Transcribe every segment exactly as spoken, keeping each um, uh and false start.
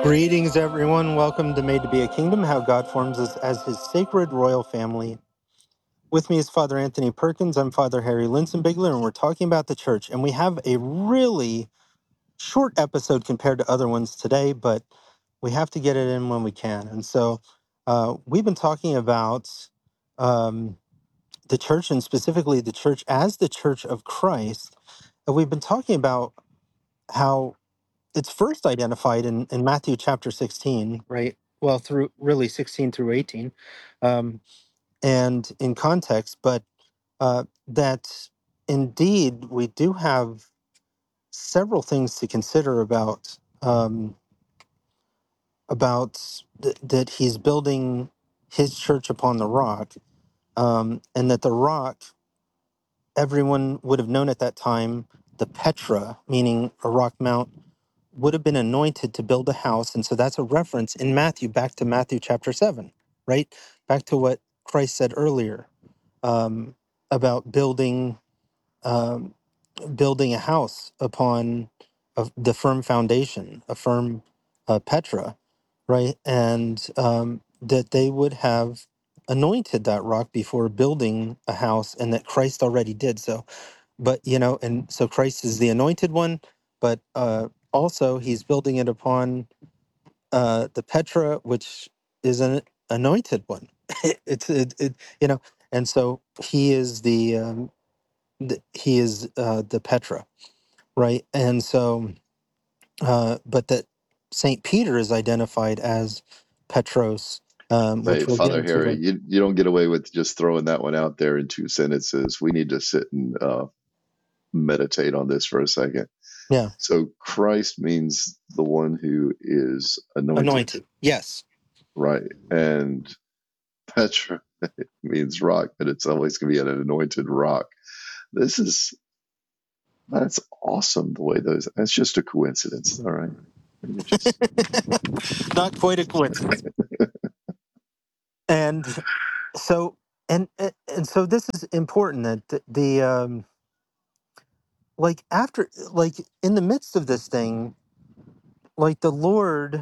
Greetings, everyone. Welcome to Made to Be a Kingdom, how God forms us as his sacred royal family. With me is Father Anthony Perkins. I'm Father Harry Linsenbigler, and we're talking about the church. And we have a really short episode compared to other ones today, but we have to get it in when we can. And so uh, we've been talking about um, the church, and specifically the church as the church of Christ. And we've been talking about how it's first identified in, in Matthew chapter sixteen, right? Well, through really sixteen through eighteen, um, and in context, but uh, that indeed we do have several things to consider about um, about th- that he's building his church upon the rock, um, and that the rock everyone would have known at that time, the Petra, meaning a rock mount, would have been anointed to build a house. And so that's a reference in Matthew back to Matthew chapter seven, right? Back to what Christ said earlier um, about building um, building a house upon a, the firm foundation, a firm uh, Petra, right? And um, that they would have anointed that rock before building a house, and that Christ already did so. But, you know, and so Christ is the anointed one, but uh, also he's building it upon uh, the Petra, which is an anointed one. it's, it, it, you know, and so he is the, um, the he is uh, the Petra, right? And so, uh, but that Saint Peter is identified as Petros, um, Hey, which we'll get Father into Harry, later. you, you don't get away with just throwing that one out there in two sentences. We need to sit and uh, meditate on this for a second. Yeah, So, Christ means the one who is anointed, anointed. Yes. right? And Petra means rock, but it's always going to be an anointed rock. This is, that's awesome the way those, that's just a coincidence, all right? Let me just, Not quite a coincidence. And so, and and and so this is important that the, the um, like after, like in the midst of this thing, like the Lord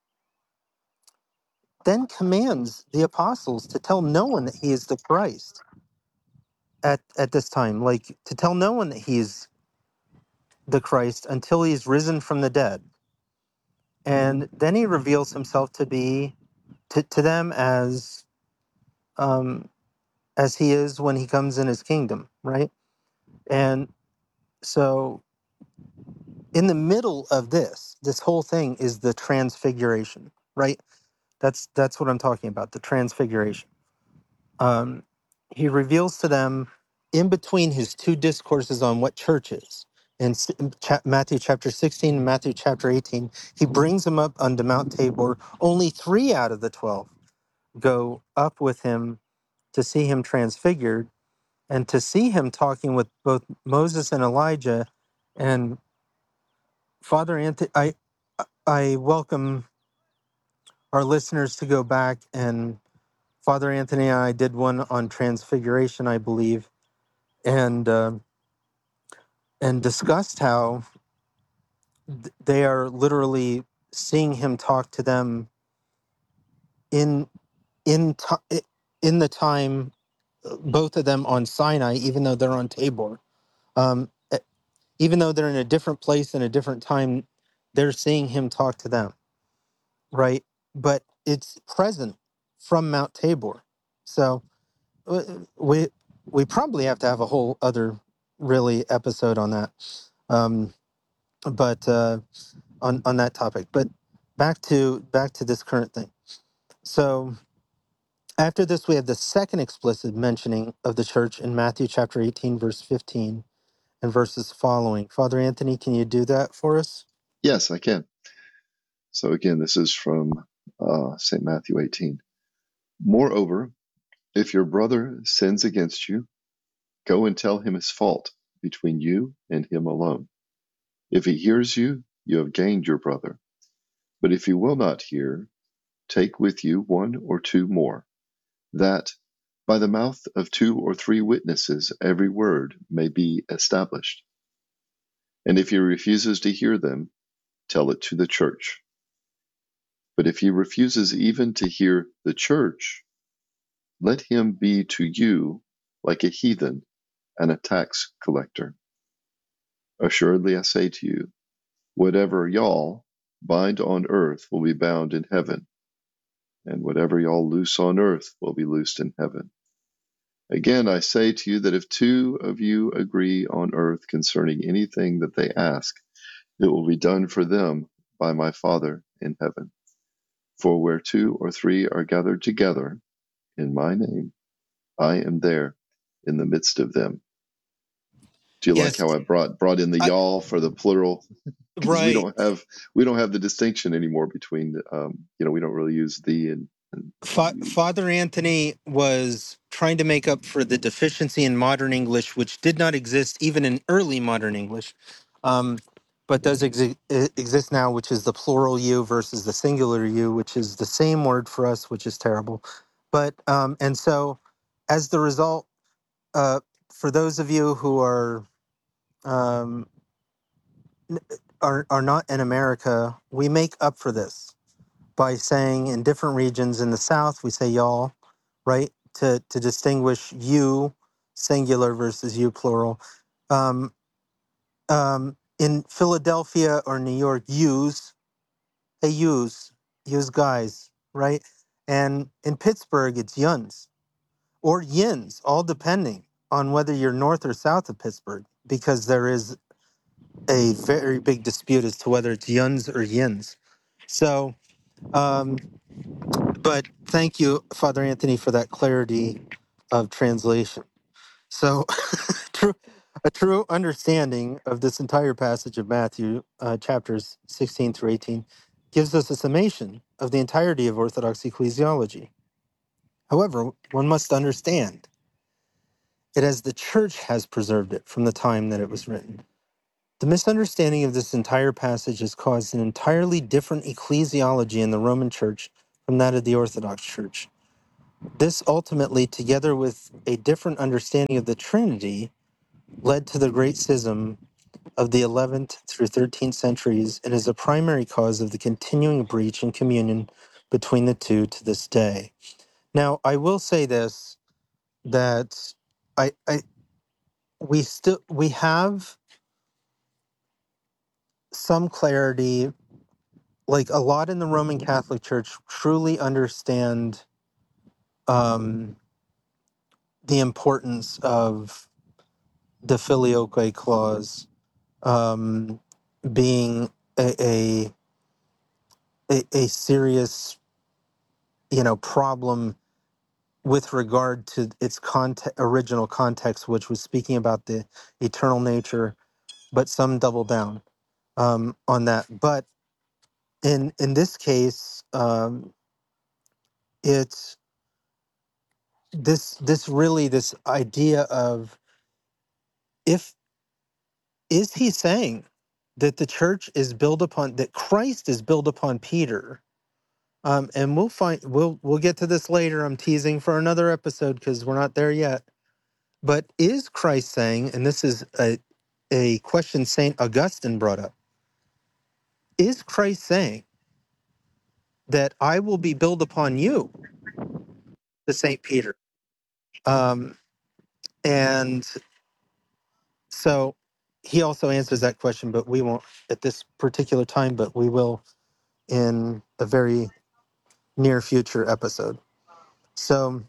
then commands the apostles to tell no one that he is the Christ at at this time, like to tell no one that he's the Christ until he's risen from the dead. And then he reveals himself to be to, to them as um as he is when he comes in his kingdom, right? And so in the middle of this, this whole thing is the transfiguration, right? That's that's what I'm talking about, the transfiguration. Um, he reveals to them in between his two discourses on what church is. In S- in cha- Matthew chapter sixteen and Matthew chapter eighteen, he brings them up onto Mount Tabor. Only three out of the twelve go up with him to see him transfigured and to see him talking with both Moses and Elijah. And Father Anthony, I, I welcome our listeners to go back, and Father Anthony and I did one on transfiguration, I believe, and uh, and discussed how th- they are literally seeing him talk to them in in ti in the time, uh, both of them on Sinai, even though they're on Tabor, um, e- even though they're in a different place and a different time, they're seeing him talk to them, right? But it's present from Mount Tabor, so uh, we we probably have to have a whole other really episode on that, um, but uh, on on that topic. But back to back to this current thing. So after this, we have the second explicit mentioning of the church in Matthew chapter eighteen, verse fifteen, and verses following. Father Anthony, can you do that for us? yes, I can. So, again, this is from uh, Saint Matthew eighteen. Moreover, if your brother sins against you, go and tell him his fault between you and him alone. If he hears you, you have gained your brother. But if he will not hear, take with you one or two more, that by the mouth of two or three witnesses every word may be established. And if he refuses to hear them, tell it to the church. But if he refuses even to hear the church, let him be to you like a heathen and a tax collector. Assuredly, I say to you, whatever y'all bind on earth will be bound in heaven, and whatever y'all loose on earth will be loosed in heaven. Again, I say to you that if two of you agree on earth concerning anything that they ask, it will be done for them by my Father in heaven. For where two or three are gathered together in my name, I am there in the midst of them. Do you like Yes, how I brought brought in the I, y'all for the plural? Because we right. don't have we don't have the distinction anymore between um, you know we don't really use the and, and, and Fa- you. Father Anthony was trying to make up for the deficiency in modern English, which did not exist even in early modern English, um, but does exi- e- exist now, which is the plural you versus the singular you, which is the same word for us, which is terrible. But um, and so, as the result, uh, for those of you who are um, n- are are not in America, we make up for this by saying in different regions in the South, we say y'all, right? To to distinguish you singular versus you plural. Um, um, in Philadelphia or New York, yous, hey yous, yous guys, right? And in Pittsburgh, it's yuns or yins, all depending on whether you're north or south of Pittsburgh, because there is a very big dispute as to whether it's yuns or yins. So, um, but thank you, Father Anthony, for that clarity of translation. So, true, a true understanding of this entire passage of Matthew, uh, chapters sixteen through eighteen, gives us a summation of the entirety of Orthodox ecclesiology. However, one must understand it as the Church has preserved it from the time that it was written. The misunderstanding of this entire passage has caused an entirely different ecclesiology in the Roman Church from that of the Orthodox Church. This ultimately, together with a different understanding of the Trinity, led to the great schism of the eleventh through thirteenth centuries and is a primary cause of the continuing breach in communion between the two to this day. Now, I will say this, that I, I we still we have some clarity, like a lot in the Roman Catholic Church truly understand um, the importance of the filioque clause um, being a, a a a serious, you know, problem with regard to its conte- original context, which was speaking about the eternal nature, but some double down um, on that. But in in this case, um, it's this this really this idea of, if is he saying that the church is built upon, that Christ is built upon Peter. Um, and we'll find we'll we'll get to this later. I'm teasing for another episode because we're not there yet. But is Christ saying, and this is a a question Saint Augustine brought up, is Christ saying that I will be built upon you, the Saint Peter? Um, and so he also answers that question, but we won't at this particular time, but we will in a very near future episode. So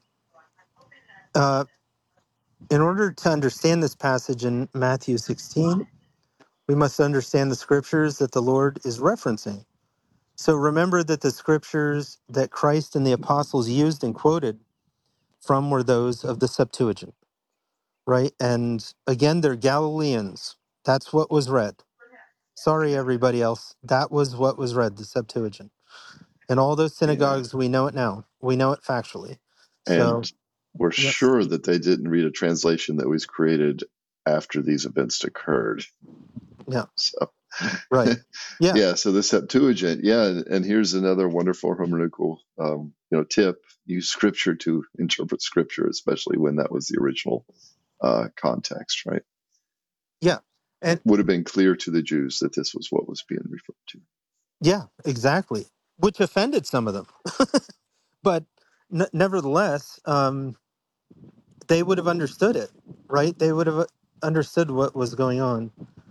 uh, in order to understand this passage in Matthew sixteen, we must understand the scriptures that the Lord is referencing. So remember that the scriptures that Christ and the apostles used and quoted from were those of the Septuagint, right? And again, they're Galileans. That's what was read. Sorry, everybody else. That was what was read, the Septuagint. In all those Yeah, synagogues, we know it now. We know it factually. and So, we're yes. sure that they didn't read a translation that was created after these events occurred. Yeah, So, right. Yeah, yeah, so the Septuagint, yeah, and here's another wonderful hermeneutical, um, you know, tip: use Scripture to interpret Scripture, especially when that was the original uh, context. Right? yeah. And Would have been clear to the Jews that this was what was being referred to. yeah, exactly. which offended some of them. But n- nevertheless, um, they would have understood it, right? They would have understood what was going on.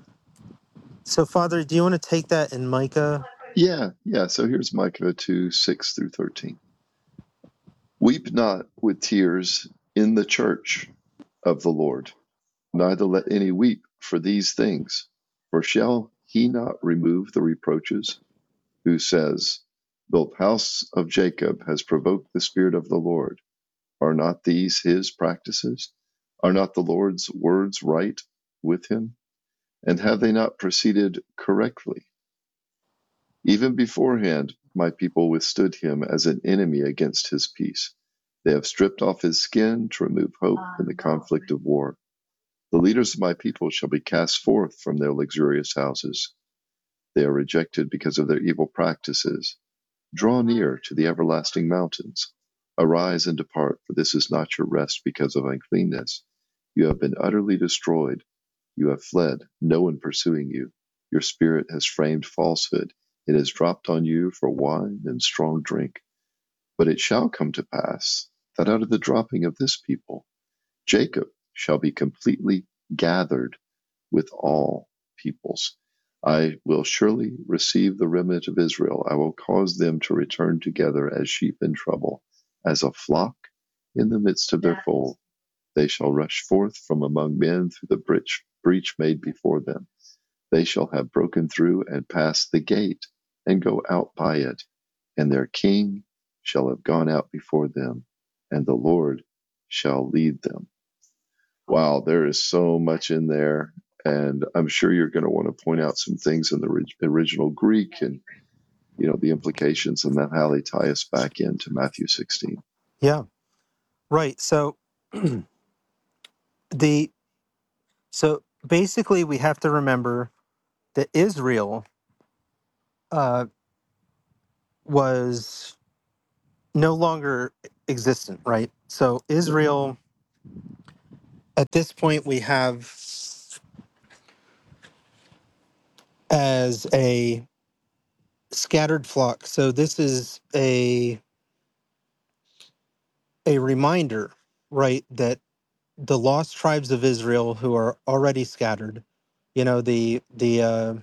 So, Father, do you want to take that in Micah? Yeah, yeah. So here's Micah two, six through thirteen. Weep not with tears in the church of the Lord, neither let any weep for these things. For shall he not remove the reproaches, who says, the house of Jacob has provoked the Spirit of the Lord? Are not these his practices? Are not the Lord's words right with him? And have they not proceeded correctly? Even beforehand, my people withstood him as an enemy against his peace. They have stripped off his skin to remove hope in the conflict of war. The leaders of my people shall be cast forth from their luxurious houses. They are rejected because of their evil practices. Draw near to the everlasting mountains. Arise and depart, for this is not your rest because of uncleanness. You have been utterly destroyed. You have fled, no one pursuing you. Your spirit has framed falsehood. It has dropped on you for wine and strong drink. But it shall come to pass that out of the dropping of this people, Jacob shall be completely gathered with all peoples. I will surely receive the remnant of Israel. I will cause them to return together as sheep in trouble, as a flock in the midst of their fold. They shall rush forth from among men through the breach, breach made before them. They shall have broken through and passed the gate and go out by it, and their king shall have gone out before them, and the Lord shall lead them. Wow, there is so much in there. And I'm sure you're going to want to point out some things in the orig- original Greek and, you know, the implications and then how they tie us back into Matthew sixteen. Yeah, right. So the so basically, we have to remember that Israel uh, was no longer existent, right? So Israel, at this point, we have as a scattered flock. So this is a a reminder, right, that the lost tribes of Israel who are already scattered, you know, the the uh,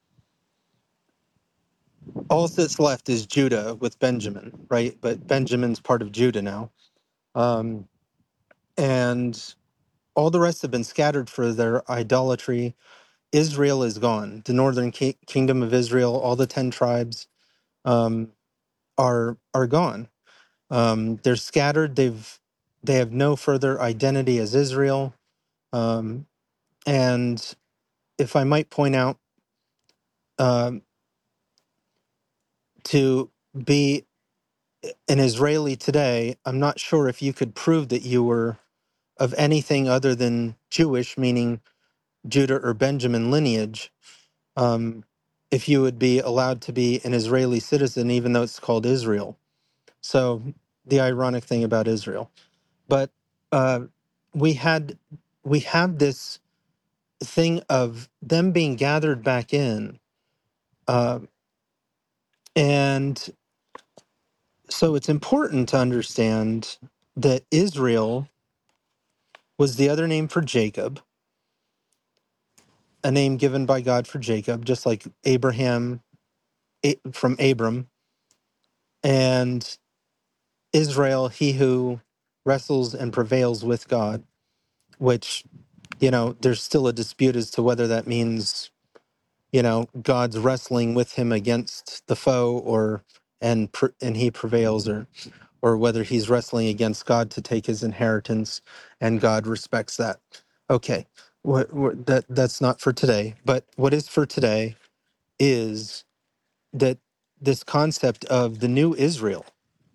all that's left is Judah with Benjamin, right? But Benjamin's part of Judah now, um, and all the rest have been scattered for their idolatry. Israel is gone. The northern ki- kingdom of Israel, all the ten tribes, um, are are gone. Um, they're scattered. They've they have no further identity as Israel. Um, and if I might point out, um, to be an Israeli today, I'm not sure if you could prove that you were of anything other than Jewish, meaning Judah or Benjamin lineage, um, if you would be allowed to be an Israeli citizen, even though it's called Israel. So the ironic thing about Israel. But uh, we had we have this thing of them being gathered back in, uh, and so it's important to understand that Israel was the other name for Jacob, a name given by God for Jacob, just like Abraham A- from Abram, and Israel, he who wrestles and prevails with God, which, you know, there's still a dispute as to whether that means, you know, God's wrestling with him against the foe, or and pr- and he prevails, or or whether he's wrestling against God to take his inheritance and God respects that. Okay. What, what that that's not for today, but what is for today is that this concept of the new Israel,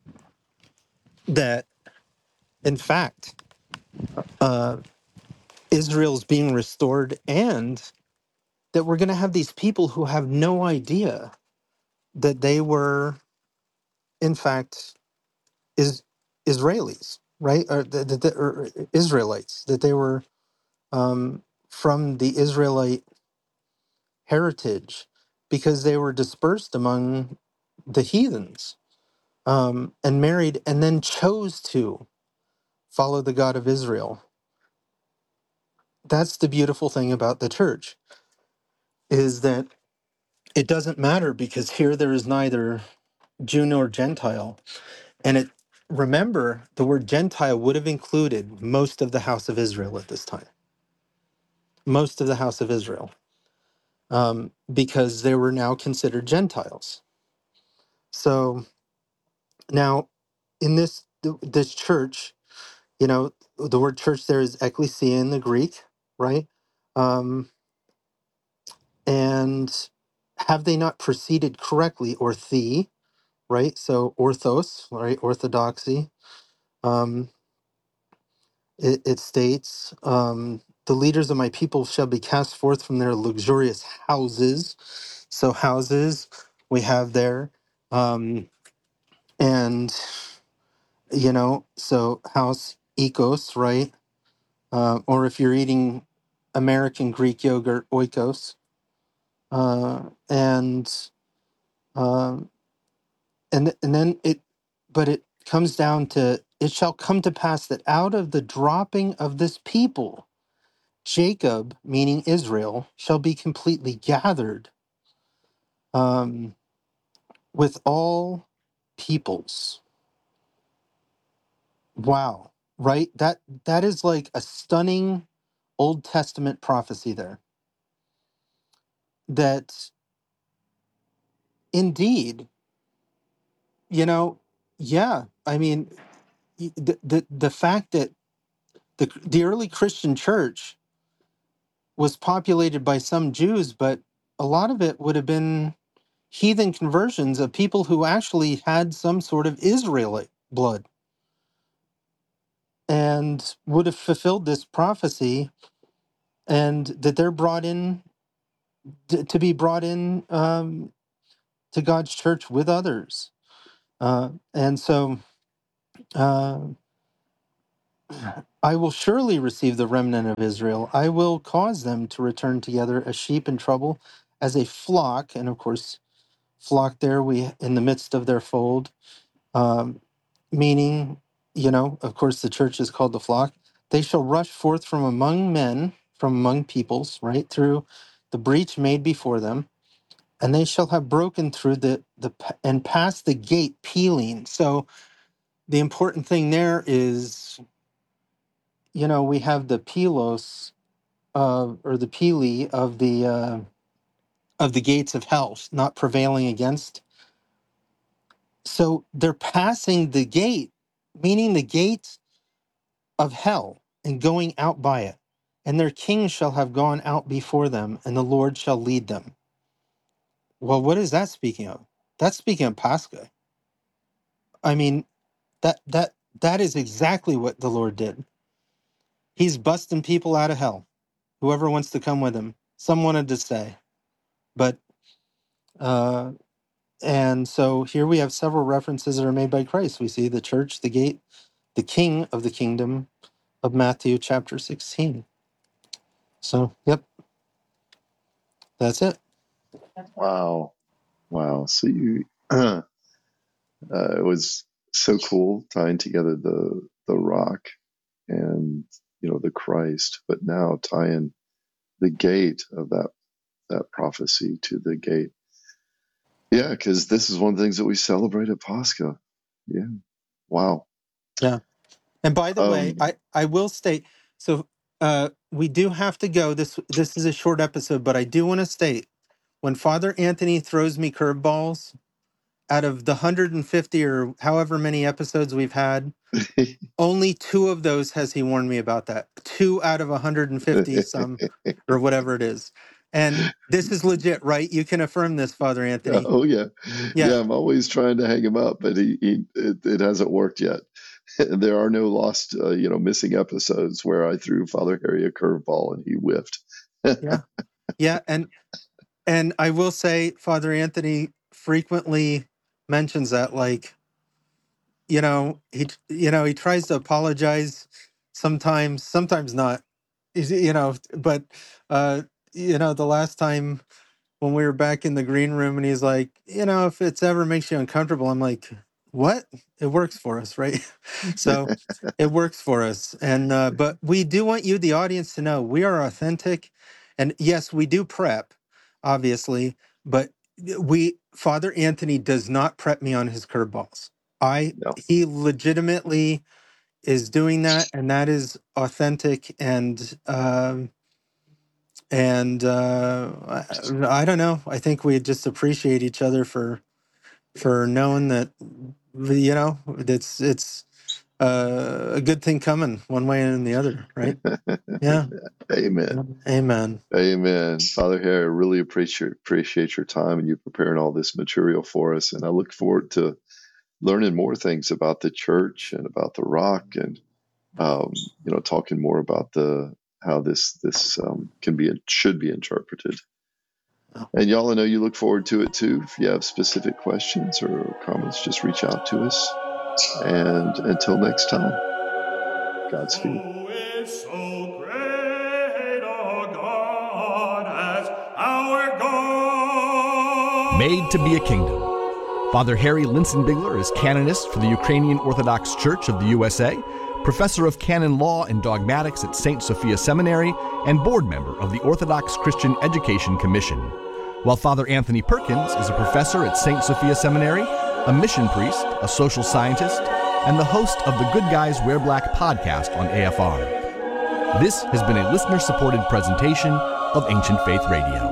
that in fact uh, Israel's being restored, and that we're going to have these people who have no idea that they were, in fact, is Israelis, right? Or, that that- that- or Israelites, that they were um, from the Israelite heritage, because they were dispersed among the heathens, um, and married, and then chose to follow the God of Israel. That's the beautiful thing about the church, is that it doesn't matter, because here there is neither Jew nor Gentile. And it remember, the word Gentile would have included most of the house of Israel at this time, most of the house of Israel, um, because they were now considered Gentiles. So now, in this this church, you know, the word church there is ekklesia in the Greek, right? Um, and have they not proceeded correctly, or the, right? So orthos, right? Orthodoxy. Um, it, it states, um, the leaders of my people shall be cast forth from their luxurious houses. So houses we have there. Um, and, you know, so house, ecos, right? Uh, or if you're eating American Greek yogurt, oikos. Uh, and, um, and, and then it, but it comes down to, it shall come to pass that out of the dropping of this people, Jacob, meaning Israel, shall be completely gathered, um, with all peoples. Wow, right? That that is like a stunning Old Testament prophecy there. That indeed, you know, yeah. I mean, y- the the, the fact that the the early Christian church was populated by some Jews, but a lot of it would have been heathen conversions of people who actually had some sort of Israelite blood, and would have fulfilled this prophecy, and that they're brought in t- to be brought in, um, to God's church with others. Uh, and so uh, I will surely receive the remnant of Israel. I will cause them to return together as sheep in trouble, as a flock. And of course, flock there, we in the midst of their fold, um, meaning, you know, of course, the church is called the flock. They shall rush forth from among men, from among peoples, right through the breach made before them, and they shall have broken through the the p- and passed the gate peeling. So the important thing there is, you know, we have the pelos of, or the pili of the uh, of the gates of hell, not prevailing against. So they're passing the gate, meaning the gate of hell, and going out by it. And their king shall have gone out before them, and the Lord shall lead them. Well, what is that speaking of? That's speaking of Pascha. I mean, that that that is exactly what the Lord did. He's busting people out of hell. Whoever wants to come with him. Some wanted to stay, but uh, and so here we have several references that are made by Christ. We see the church, the gate, the king of the kingdom of Matthew chapter sixteen. So, yep, that's it. Wow. Wow. So you, uh, it was so cool tying together the, the rock and, you know, the Christ, but now tying the gate of that, that prophecy to the gate. Yeah. Cause this is one of the things that we celebrate at Pascha. Yeah. Wow. Yeah. And by the way, Um, I I will state, so uh we do have to go. This this is a short episode, but I do want to state, when Father Anthony throws me curveballs, out of the one hundred fifty or however many episodes we've had, only two of those has he warned me about that. Two out of one hundred fifty some, or whatever it is. And this is legit, right? You can affirm this, Father Anthony. oh yeah. Yeah. Yeah. I'm always trying to hang him up, but he, he it, it hasn't worked yet. There are no lost, uh, you know, missing episodes where I threw Father Harry a curveball and he whiffed. Yeah. Yeah. And and I will say Father Anthony frequently mentions that, like, you know, he you know, he tries to apologize sometimes, sometimes not. He's- You know, but uh, you know, the last time when we were back in the green room, and he's like, you know, if it's ever makes you uncomfortable, I'm like, what? It works for us, right? So it works for us. And uh, but we do want you, the audience, to know we are authentic, and yes, we do prep, obviously, but we Father Anthony does not prep me on his curveballs. I No. He legitimately is doing that, and that is authentic. And um, and uh, I, I don't know. I think we just appreciate each other for for knowing that, you know, it's it's uh, a good thing coming one way and the other, right? Yeah. Amen. Amen. Amen. Father Harry, I really appreciate appreciate your time and you preparing all this material for us. And I look forward to learning more things about the church and about the rock, and um, you know, talking more about the how this this um, can be should be interpreted. And y'all, I know you look forward to it too. If you have specific questions or comments, just reach out to us. And until next time, Godspeed. Who is so great a God as our God? Made to be a Kingdom. Father Harry Linsenbigler is canonist for the Ukrainian Orthodox Church of the U S A, professor of canon law and dogmatics at Saint Sophia Seminary, and board member of the Orthodox Christian Education Commission. While Father Anthony Perkins is a professor at Saint Sophia Seminary, a mission priest, a social scientist, and the host of the Good Guys Wear Black podcast on A F R. This has been a listener-supported presentation of Ancient Faith Radio.